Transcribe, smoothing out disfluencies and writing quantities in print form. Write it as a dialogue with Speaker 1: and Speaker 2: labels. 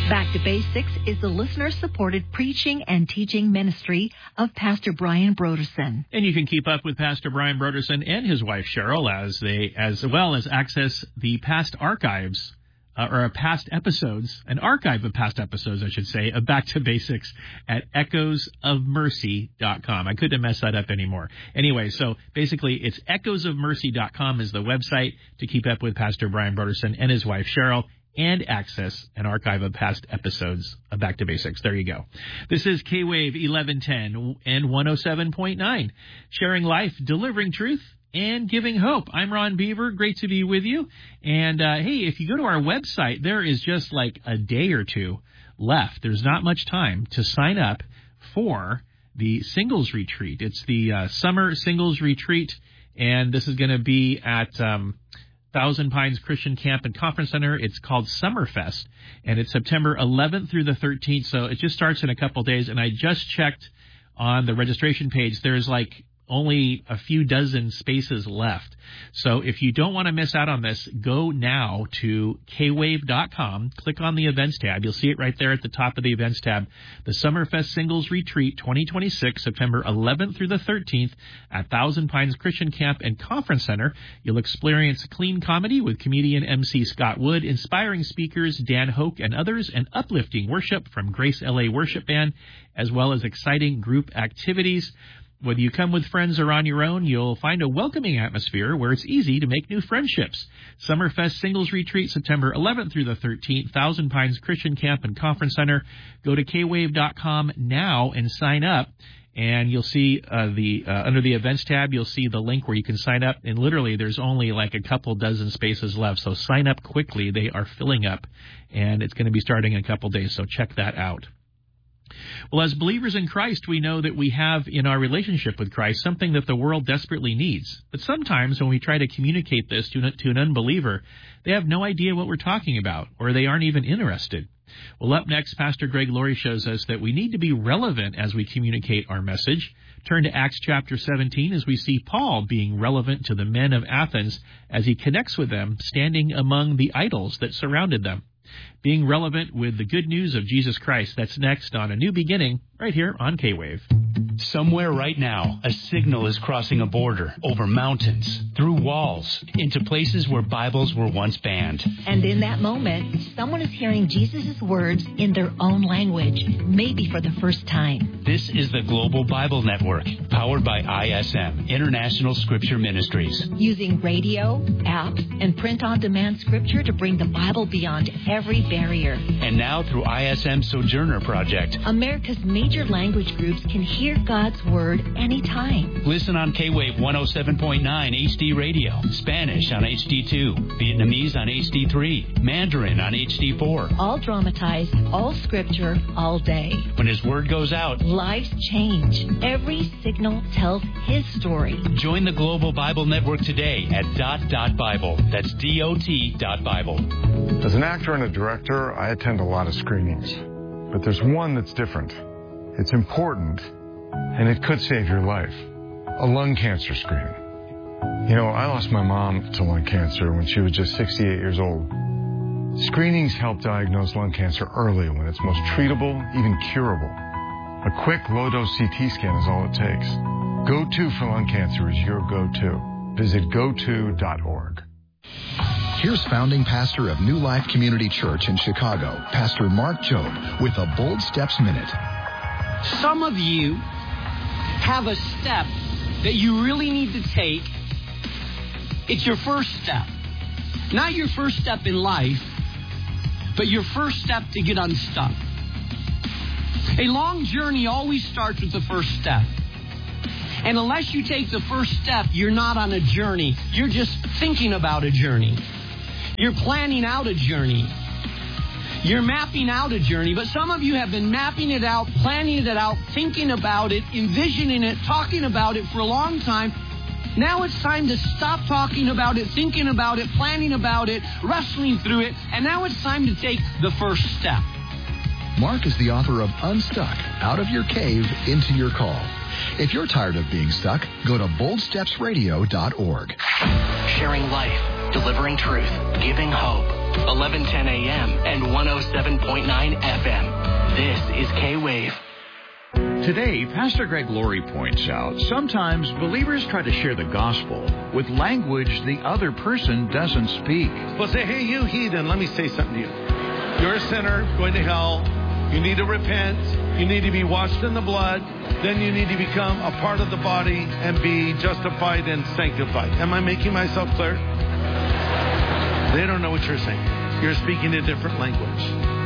Speaker 1: Back to Basics is the listener-supported preaching and teaching ministry of Pastor Brian Brodersen.
Speaker 2: And you can keep up with Pastor Brian Brodersen and his wife Cheryl as well as access the past archives, or past episodes, an archive of past episodes, I should say, of Back to Basics at echoesofmercy.com. I couldn't mess that up anymore. Anyway, so basically it's echoesofmercy.com is the website to keep up with Pastor Brian Brodersen and his wife Cheryl, and access an archive of past episodes of Back to Basics. There you go. This is K-Wave 1110 and 107.9, sharing life, delivering truth, and giving hope. I'm Ron Beaver. Great to be with you. And, hey, if you go to our website, there is just like a day or two left. There's not much time to sign up for the singles retreat. It's the summer singles retreat, and this is going to be at Thousand Pines Christian Camp and Conference Center. It's called Summerfest, and it's September 11th through the 13th, so it just starts in a couple days. And I just checked on the registration page. There's like only a few dozen spaces left. So if you don't want to miss out on this, go now to kwave.com, click on the events tab. You'll see it right there at the top of the events tab. The Summerfest Singles Retreat 2026, September 11th through the 13th at Thousand Pines Christian Camp and Conference Center. You'll experience clean comedy with comedian MC Scott Wood, inspiring speakers Dan Hoke and others, and uplifting worship from Grace LA Worship Band, as well as exciting group activities. Whether you come with friends or on your own, you'll find a welcoming atmosphere where it's easy to make new friendships. Summerfest Singles Retreat, September 11th through the 13th, Thousand Pines Christian Camp and Conference Center. Go to kwave.com now and sign up. And you'll see under the events tab, you'll see the link where you can sign up. And literally, there's only like a couple dozen spaces left. So sign up quickly. They are filling up. And it's going to be starting in a couple days. So check that out. Well, as believers in Christ, we know that we have in our relationship with Christ something that the world desperately needs. But sometimes when we try to communicate this to an unbeliever, they have no idea what we're talking about, or they aren't even interested. Well, up next, Pastor Greg Laurie shows us that we need to be relevant as we communicate our message. Turn to Acts chapter 17 as we see Paul being relevant to the men of Athens as he connects with them, standing among the idols that surrounded them. Being relevant with the good news of Jesus Christ. That's next on A New Beginning, right here on K-Wave.
Speaker 3: Somewhere right now, a signal is crossing a border, over mountains, through walls, into places where Bibles were once banned.
Speaker 1: And in that moment, someone is hearing Jesus' words in their own language, maybe for the first time.
Speaker 3: This is the Global Bible Network, powered by ISM, International Scripture Ministries.
Speaker 1: Using radio, apps, and print-on-demand scripture to bring the Bible beyond every barrier.
Speaker 3: And now through ISM Sojourner Project,
Speaker 1: America's major language groups can hear God's Word anytime.
Speaker 3: Listen on K-Wave 107.9 HD Radio, Spanish on HD2, Vietnamese on HD3, Mandarin on HD4.
Speaker 1: All dramatized, all scripture, all day.
Speaker 3: When His Word goes out,
Speaker 1: lives change. Every signal tells His story.
Speaker 3: Join the Global Bible Network today at .Bible. That's DOT.Bible.
Speaker 4: As an actor and a director, I attend a lot of screenings. But there's one that's different. It's important, and it could save your life. A lung cancer screening. You know, I lost my mom to lung cancer when she was just 68 years old. Screenings help diagnose lung cancer early when it's most treatable, even curable. A quick, low-dose CT scan is all it takes. Go-To for lung cancer is your go-to. Visit goto.org.
Speaker 5: Here's founding pastor of New Life Community Church in Chicago, Pastor Mark Jobe, with a Bold Steps Minute.
Speaker 6: Some of you have a step that you really need to take. It's your first step. Not your first step in life, but your first step to get unstuck. A long journey always starts with the first step. And unless you take the first step, you're not on a journey. You're just thinking about a journey. You're planning out a journey. You're mapping out a journey, but some of you have been mapping it out, planning it out, thinking about it, envisioning it, talking about it for a long time. Now it's time to stop talking about it, thinking about it, planning about it, wrestling through it, and now it's time to take the first step.
Speaker 5: Mark is the author of Unstuck, Out of Your Cave, Into Your Call. If you're tired of being stuck, go to boldstepsradio.org.
Speaker 7: Sharing life, delivering truth, giving hope. 1110 AM and 107.9 FM. This is K-Wave.
Speaker 8: Today, Pastor Greg Laurie points out, sometimes believers try to share the gospel with language the other person doesn't speak.
Speaker 9: Well, say, hey, you heathen, let me say something to you. You're a sinner going to hell. You need to repent. You need to be washed in the blood. Then you need to become a part of the body and be justified and sanctified. Am I making myself clear? They don't know what you're saying. You're speaking a different language.